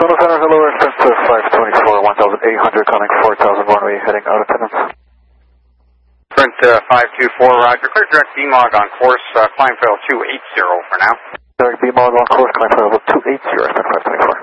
Total center, hello, reference to 524, 1800, calling 4000 runway, heading out of attendance. Sprint 524, roger. Clear direct BMOG on course, climb fail 280 for now. Direct BMOG on course, climb fail 280, Sprint 524.